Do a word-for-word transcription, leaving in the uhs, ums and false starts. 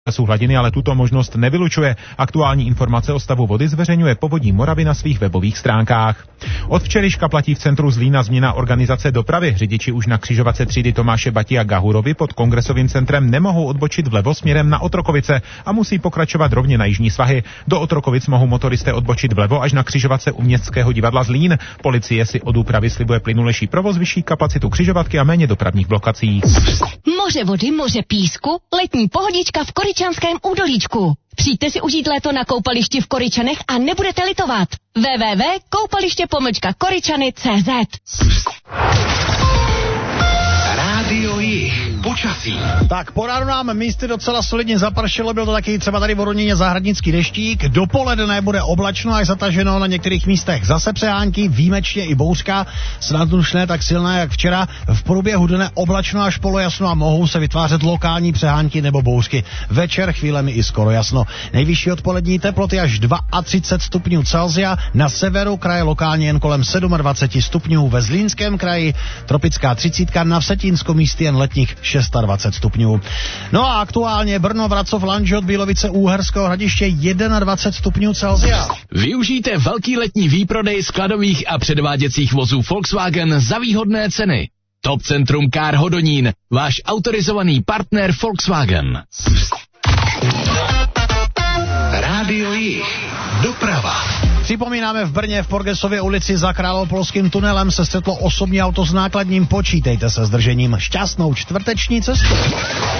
hladiny, ale tuto možnost nevylučuje. Aktuální informace o stavu vody zveřejňuje Povodí Moravy na svých webových stránkách. Od včerejška platí v centru Zlína změna organizace dopravy. Řidiči už na křižovatce třídy Tomáše Bati a Gahurovy pod Kongresovým centrem nemohou odbočit vlevo směrem na Otrokovice a musí pokračovat rovně na jižní svahy. Do Otrokovic mohou motoristé odbočit vlevo až na křižovatce u Městského divadla Zlín. Policie si od úpravy slibuje plynulejší provoz, vyšší kapacitu křižovatky a méně dopravních blokací. Moře vody, moře písku, letní pohodička v Koryčanském údolíčku. Přijďte si užít léto na koupališti v Koryčanech a nebudete litovat. w w w tečka koupaliště pomlčka koryčany tečka cé zet. Rádio Jih. Počasí. Tak po ránu nám místy docela solidně zapršelo, byl to taky třeba tady v Hodoníně zahradnický deštík. Dopoledne bude oblačno až zataženo, na některých místech zase přehánky, výjimečně i bouřka, snad už ne tak silná jak včera. V průběhu dne oblačno až polojasno a mohou se vytvářet lokální přehánky nebo bouřky. Večer chvílemi i skoro jasno. Nejvyšší odpolední teploty až třicet dva stupňů Celsia, na severu kraje lokálně jen kolem dvacet sedm stupňů, ve Zlínském kraji tropická třicítka, na Vsetínsku místy jen letních dvacet šest stupňů. No a aktuálně Brno, Vracov, Lanžhot, Bílovice, Úherského Hradiště dvacet jedna stupňů Celsia. Využijte velký letní výprodej skladových a předváděcích vozů Volkswagen za výhodné ceny. Top Centrum Car Hodonín, váš autorizovaný partner Volkswagen. Rádio Jih. Doprava. Připomínáme, v Brně v Porgesově ulici za Královopolským tunelem se střetlo osobní auto s nákladním. Počítejte se s držením. Šťastnou čtvrteční cestu.